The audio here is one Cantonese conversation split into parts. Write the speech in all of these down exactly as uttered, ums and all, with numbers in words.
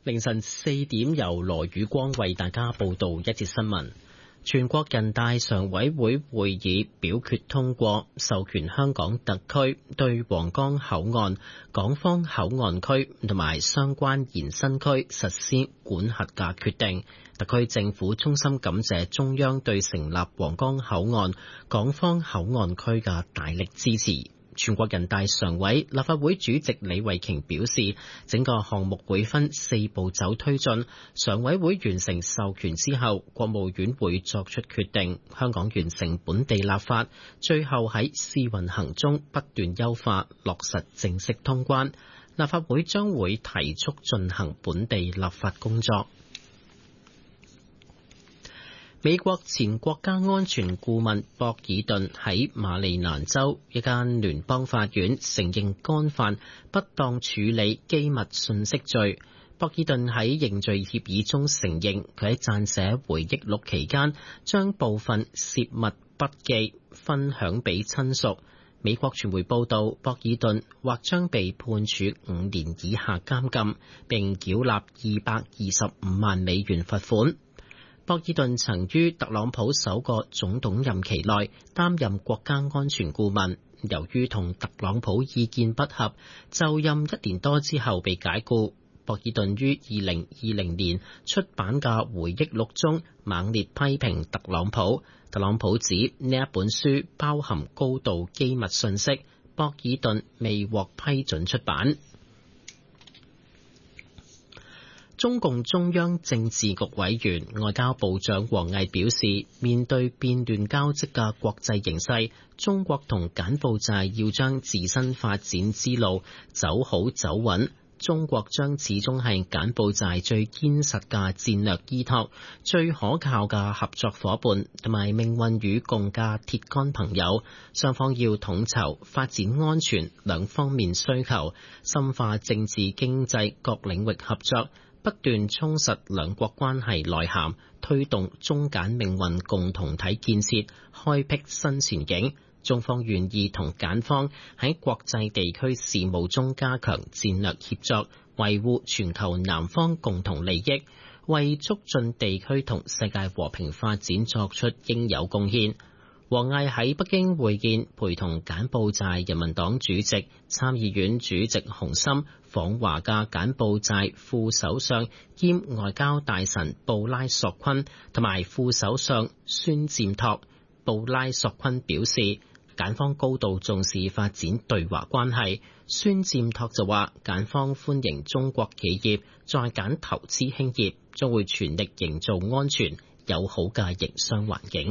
凌晨四點，由羅宇光為大家報道一節新聞。全國人大常委會會議表決通過，授權香港特區對皇崗口岸、港方口岸區同埋相關延伸區實施管轄嘅決定。特區政府衷心感謝中央對成立皇崗口岸、港方口岸區嘅大力支持。全國人大常委、立法會主席李慧瓊表示，整個項目會分四步走推進，常委會完成授權之後，國務院會作出決定，香港完成本地立法，最後喺試運行中不斷優化，落實正式通關。立法會將會提速進行本地立法工作。美國前國家安全顧問博爾頓喺馬里蘭州一間聯邦法院承認干犯不當處理機密信息罪。博爾頓喺認罪協議中承認，佢喺撰寫回憶錄期間，將部分洩密筆記分享俾親屬。美國傳媒報道，博爾頓或將被判處五年以下監禁，並繳納二百二十五萬美元罰款。博爾頓曾於特朗普首個總統任期內擔任國家安全顧問，由於同特朗普意見不合，就任一年多之後被解僱。博爾頓於二零二零年出版嘅回憶錄中猛烈批評特朗普。特朗普指呢一本書包含高度機密信息，博爾頓未獲批准出版。中共中央政治局委員、外交部長王毅表示，面對變亂交織嘅國際形勢，中國同柬埔寨要將自身發展之路走好走穩。中國將始終係柬埔寨最堅實嘅戰略依託、最可靠嘅合作夥伴同埋命運與共嘅鐵桿朋友。雙方要統籌發展安全兩方面需求，深化政治經濟各領域合作，不斷充實兩國關係內涵，推動中柬命運共同體建設，開闢新前景。中方願意同柬方喺國際地區事務中加強戰略協作，維護全球南方共同利益，為促進地區同世界和平發展作出應有貢獻。王毅喺北京會見陪同柬埔寨人民黨主席、參議院主席洪森訪華嘅柬埔寨副首相兼外交大臣布拉索坤同埋副首相孫占托。布拉索坤表示，柬方高度重視發展對華關係。孫占托就話，柬方歡迎中國企業在柬投資興業，將會全力營造安全友好嘅營商環境。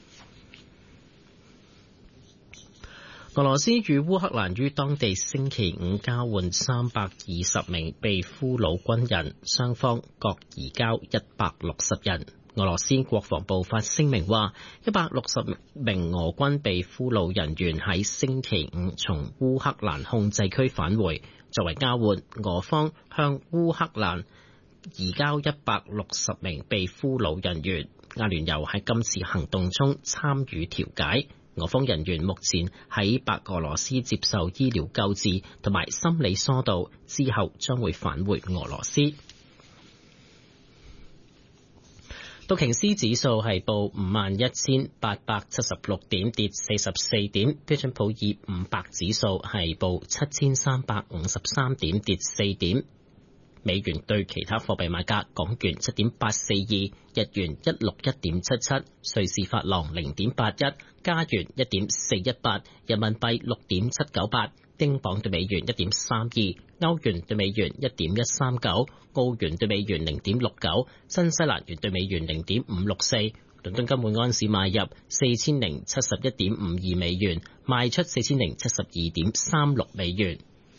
俄羅斯與烏克蘭於當地星期五交換三百二十名被俘虜軍人，雙方各移交一百六十人。俄羅斯國防部發聲明話，一百六十名俄軍被俘虜人員喺星期五從烏克蘭控制區返回。作為交換，俄方向烏克蘭移交一百六十名被俘虜人員。阿聯酋喺今次行動中參與調解。俄方人員目前喺白俄羅斯接受醫療救治同埋心理疏導，之後將會返回俄羅斯。道瓊斯指數係報五萬一千八百七十六點，跌四十四點。標準普爾五百指數係報七千三百五十三點，跌四點。美元對其他貨幣買價：港元七點八四二，日元一六一點七七，瑞士法郎零點八一，加元一點四一八，人民幣六點七九八，英鎊對美元一點三二，歐元對美元一點一三九，澳元對美元零點六九，新西蘭元對美元零點五六四。倫敦金每安士買入四千零七十一點五二美元，賣出四千零七十二點三六美元。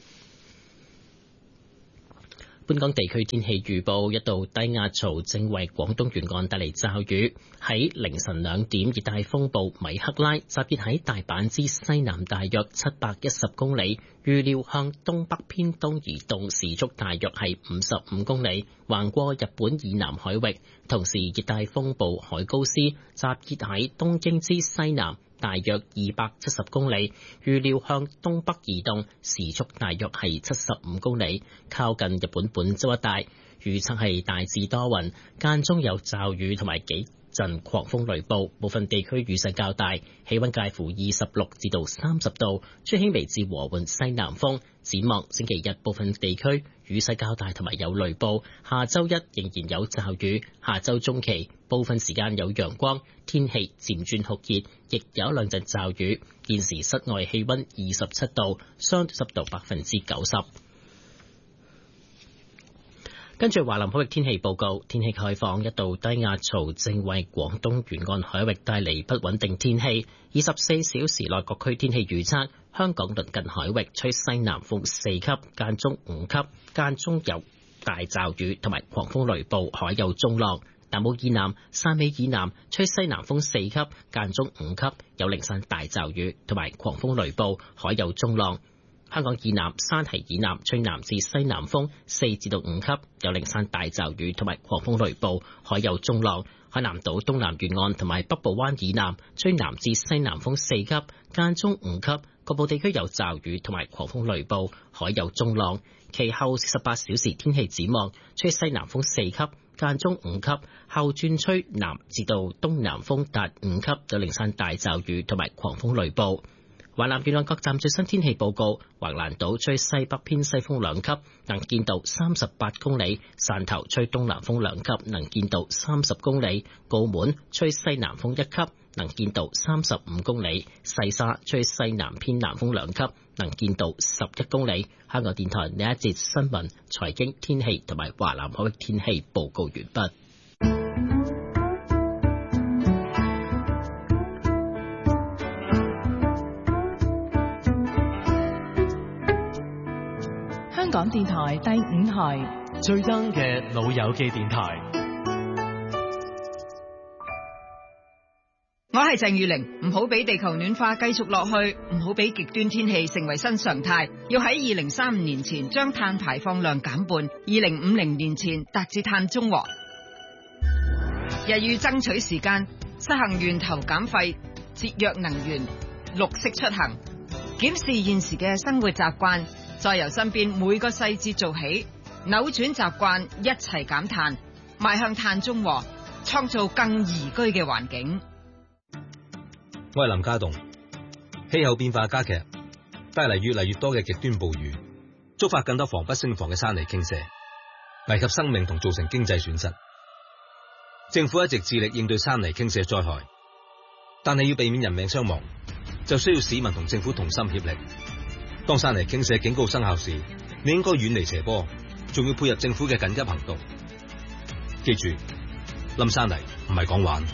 本港地區天氣預報，一道低壓槽正為廣東沿岸帶嚟驟雨。喺凌晨兩點，熱帶風暴米克拉集結喺大阪之西南大約七百一十公里，預料向東北偏東移動，時速大約係五十五公里，橫過日本以南海域。同時，熱帶風暴海高斯集結喺東京之西南大約二百七十公里，預料向東北移動，時速大約係七十五公里，靠近日本本州一帶。預測係大致多雲，間中有驟雨同埋幾陣狂風雷暴，部分地區雨勢較大，氣溫介乎二十六至到三十度，吹輕微至和緩西南風。展望星期日部分地區雨勢較大同埋有雷暴，下周一仍然有驟雨，下周中期部分時間有陽光，天氣漸轉酷熱，亦有兩陣驟雨。現時室外氣溫二十七度，相對濕度百分之九十。跟住華南海域天氣報告，天氣概況，一道低壓槽正為廣東沿岸海域帶嚟不穩定天氣。二十四小時內各區天氣預測，香港鄰近海域吹西南風四級，間中五級，間中有大驟雨同埋狂風雷暴，海有中浪。南澳以南、汕尾以南吹西南風四級，間中五級，有零散大驟雨同埋狂風雷暴，海有中浪。香港以南、山堤以南吹南至西南風四至到五級，有零散大驟雨同埋狂風雷暴，海有中浪。海南島東南沿岸同埋北部灣以南吹南至西南風四級，間中五級，局部地區有驟雨同埋狂風雷暴，海有中浪。其後四十八小時天氣展望，吹西南風四級，間中五級，後轉吹南至到東南風達五級，有零散大驟雨同埋狂風雷暴。華南沿岸各站最新天氣報告：橫瀾島吹西北偏西風兩級，能見度三十八公里；汕頭吹東南風兩級，能見度三十公里；澳門吹西南風一級，能見度三十五公里；西沙吹西南偏南風兩級，能見度十一公里。香港電台呢一節新聞、財經、天氣同埋華南海域天氣報告完畢。 香港電台第五台最 young 嘅老友記電台。 我係鄭裕玲，唔好俾地球暖化繼續落去，唔好俾極端天氣成為新常態，要喺二零三五年前將碳排放量減半，二零五零年前達至碳中和。日欲爭取時間，實行源頭減廢、節約能源、綠色出行，檢視現時嘅生活習慣，再由身邊每個細節做起，扭轉習慣，一齊減碳，邁向碳中和，創造更宜居嘅環境。 我係林家棟。氣候變化加劇，帶嚟越嚟越多嘅極端暴雨，觸發更多防不勝防嘅山泥傾瀉，危及生命同造成經濟損失。政府一直致力應對山泥傾瀉災害，但係要避免人命傷亡，就需要市民同政府同心協力。當山泥傾瀉警告生效時，你應該遠離斜坡，仲要配合政府嘅緊急行動。記住，冧山泥唔係講玩。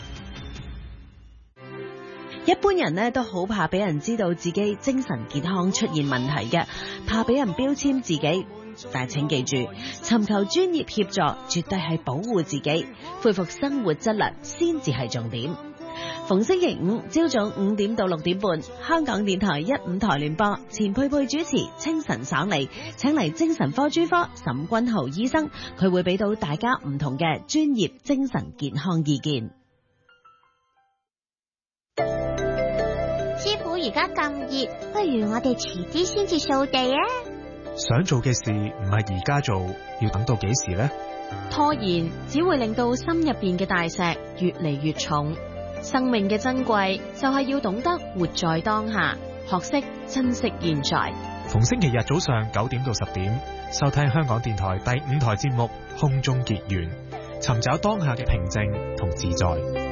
一般人呢都好怕俾人知道自己精神健康出現問題嘅，怕俾人標籤自己。但請記住，尋求專業協助絕對係保護自己、恢復生活質量先至係重點。逢星期五朝早五點到六點半，香港電台一五台聯播，錢佩佩主持，清晨爽利，請嚟精神科專科沈君豪醫生，佢會俾到大家唔同嘅專業精神健康意見。 師傅而家咁熱，不如我哋遲啲先至掃地啊！ 想做嘅事唔係而家做，要等到幾時呢？ 拖延只會令到心入邊嘅大石越嚟越重。生命嘅珍貴就係要懂得活在當下，學識珍惜現在。 逢星期日早上九點到十點，收聽香港電台第五台節目《空中結緣》，尋找當下嘅平靜同自在。